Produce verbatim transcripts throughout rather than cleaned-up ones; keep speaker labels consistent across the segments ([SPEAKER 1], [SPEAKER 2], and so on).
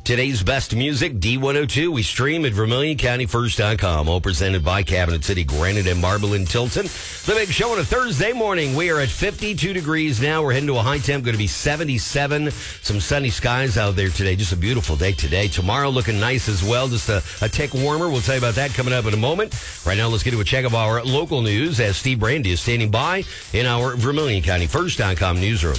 [SPEAKER 1] Today's best music, D one oh two. We stream at Vermilion County First dot com. All presented by Cabinet City Granite and Marble in Tilton. The big show on a Thursday morning. We are at fifty-two degrees now. We're heading to a high temp, going to be seventy-seven. Some sunny skies out there today. Just a beautiful day today. Tomorrow looking nice as well. Just a, a tick warmer. We'll tell you about that coming up in a moment. Right now, let's get to a check of our local news as Steve Brandy is standing by in our Vermilion County First dot com newsroom.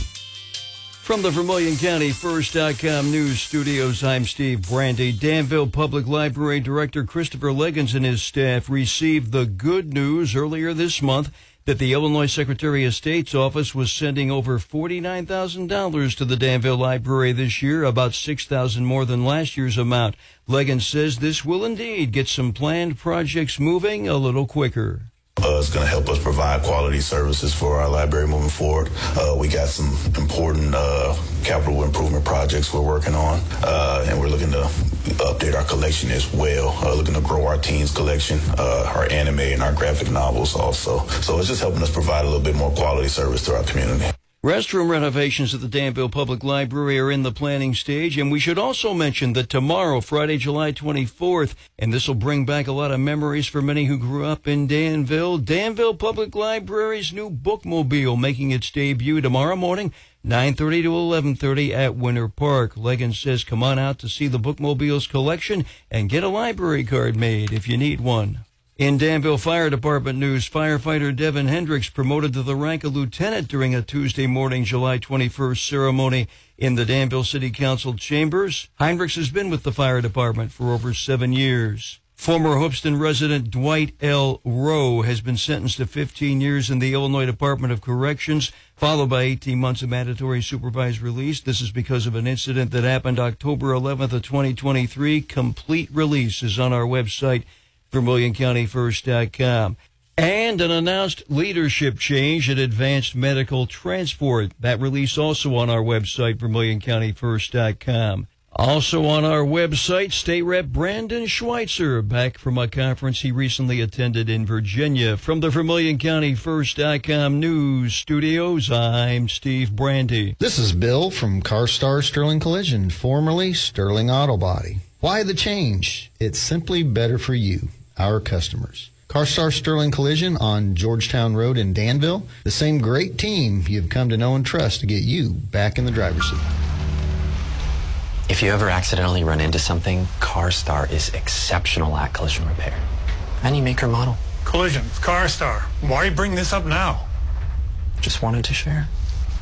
[SPEAKER 2] From the Vermilion County First dot com news studios, I'm Steve Brandy. Danville Public Library Director Christopher Leggins and his staff received the good news earlier this month that the Illinois Secretary of State's office was sending over forty-nine thousand dollars to the Danville Library this year, about six thousand dollars more than last year's amount. Leggins says this will indeed get some planned projects moving a little quicker.
[SPEAKER 3] Uh, it's going to help us provide quality services for our library moving forward. Uh, we got some important uh, capital improvement projects we're working on, uh, and we're looking to update our collection as well, uh, looking to grow our teens collection, uh, our anime and our graphic novels also. So it's just helping us provide a little bit more quality service to our community.
[SPEAKER 2] Restroom renovations at the Danville Public Library are in the planning stage, and we should also mention that tomorrow, Friday, July twenty-fourth, and this will bring back a lot of memories for many who grew up in Danville, Danville Public Library's new bookmobile making its debut tomorrow morning, nine thirty to eleven thirty at Winter Park. Leggins says come on out to see the bookmobile's collection and get a library card made if you need one. In Danville Fire Department news, firefighter Devin Hendricks promoted to the rank of lieutenant during a Tuesday morning, July twenty-first ceremony in the Danville City Council chambers. Hendricks has been with the fire department for over seven years. Former Hoopeston resident Dwight L. Rowe has been sentenced to fifteen years in the Illinois Department of Corrections, followed by eighteen months of mandatory supervised release. This is because of an incident that happened October eleventh of twenty twenty-three. Complete release is on our website, Vermilion County First dot com. And an announced leadership change at Advanced Medical Transport. That release also on our website, Vermilion County First dot com. Also on our website, State Rep Brandon Schweitzer, back from a conference he recently attended in Virginia. From the Vermilion County First dot com news studios, I'm Steve Brandy.
[SPEAKER 4] This is Bill from CarStar Sterling Collision, formerly Sterling Auto Body. Why the change? It's simply better for you, our customers. CarStar Sterling Collision on Georgetown Road in Danville, the same great team you've come to know and trust to get you back in the driver's seat.
[SPEAKER 5] If you ever accidentally run into something, CarStar is exceptional at collision repair. Any make or model.
[SPEAKER 6] Collision, CarStar. Why bring this up now?
[SPEAKER 5] Just wanted to share.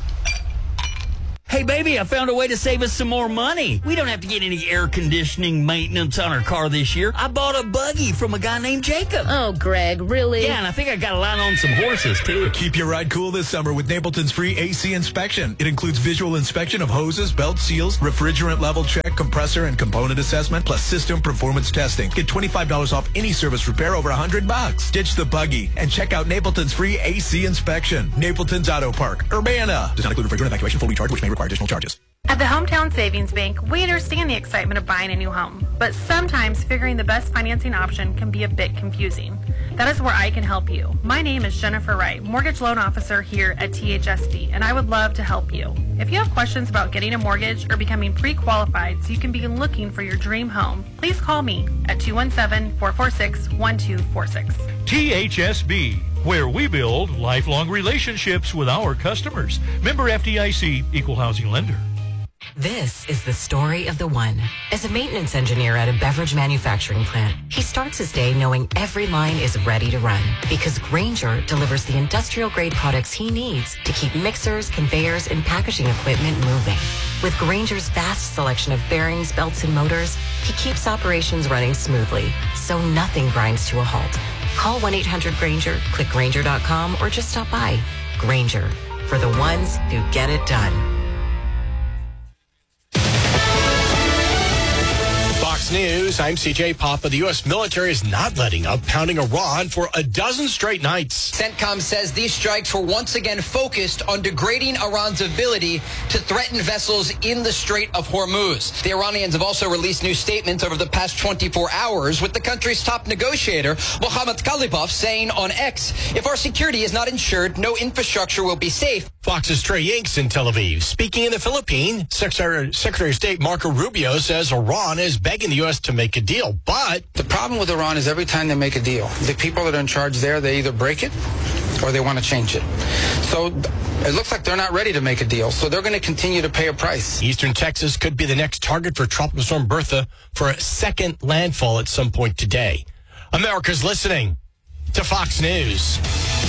[SPEAKER 7] Hey, baby, I found a way to save us some more money. We don't have to get any air conditioning maintenance on our car this year. I bought a buggy from a guy named Jacob.
[SPEAKER 8] Oh, Greg, really?
[SPEAKER 7] Yeah, and I think I got a line on some horses, too.
[SPEAKER 9] Keep your ride cool this summer with Napleton's free A C inspection. It includes visual inspection of hoses, belt seals, refrigerant level check, compressor, and component assessment, plus system performance testing. Get twenty-five dollars off any service repair over one hundred bucks. Ditch the buggy and check out Napleton's free A C inspection. Napleton's Auto Park, Urbana. Does not include refrigerant evacuation, full recharge, which may require additional charges.
[SPEAKER 10] At the Hometown Savings Bank, we understand the excitement of buying a new home, but sometimes figuring the best financing option can be a bit confusing. That is where I can help you. My name is Jennifer Wright, Mortgage Loan Officer here at T H S B, and I would love to help you. If you have questions about getting a mortgage or becoming pre-qualified so you can begin looking for your dream home, please call me at two one seven, four four six, one two four six.
[SPEAKER 11] T H S B, where we build lifelong relationships with our customers. Member F D I C, Equal Housing Lender.
[SPEAKER 12] This is the story of the one. As a maintenance engineer at a beverage manufacturing plant, he starts his day knowing every line is ready to run because Grainger delivers the industrial-grade products he needs to keep mixers, conveyors, and packaging equipment moving. With Grainger's vast selection of bearings, belts, and motors, he keeps operations running smoothly, so nothing grinds to a halt. Call one eight hundred Grainger, click Grainger dot com, or just stop by. Grainger, for the ones who get it done.
[SPEAKER 8] Fox News, I'm C J Papa. The U S military is not letting up, pounding Iran for a dozen straight nights.
[SPEAKER 13] CENTCOM says these strikes were once again focused on degrading Iran's ability to threaten vessels in the Strait of Hormuz. The Iranians have also released new statements over the past twenty-four hours, with the country's top negotiator, Mohammad Ghalibaf, saying on X, if our security is not ensured, no infrastructure will be safe.
[SPEAKER 8] Fox's Trey Yanks in Tel Aviv. Speaking in the Philippines, Secretary, Secretary of State Marco Rubio says Iran is begging the U S to make a deal, but
[SPEAKER 14] the problem with Iran is every time they make a deal, the people that are in charge there, they either break it or they want to change it. So it looks like they're not ready to make a deal, so they're going to continue to pay a price.
[SPEAKER 8] Eastern Texas could be the next target for Tropical Storm Bertha for a second landfall at some point today. America's listening to Fox News.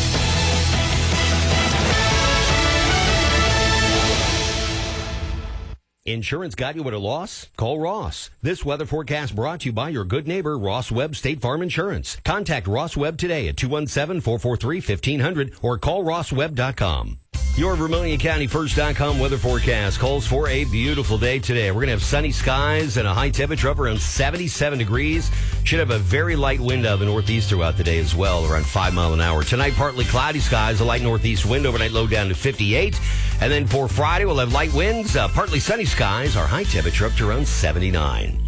[SPEAKER 1] Insurance got you at a loss? Call Ross. This weather forecast brought to you by your good neighbor, Ross Webb State Farm Insurance. Contact Ross Webb today at two one seven, four four three, one five zero zero or call ross webb dot com. Your Vermilion County First dot com weather forecast calls for a beautiful day today. We're going to have sunny skies and a high temperature of around seventy-seven degrees. Should have a very light wind out of the northeast throughout the day as well, around five mile an hour. Tonight, partly cloudy skies, a light northeast wind, overnight low down to fifty-eight. And then for Friday, we'll have light winds, uh, partly sunny skies, our high temperature up to around seventy-nine.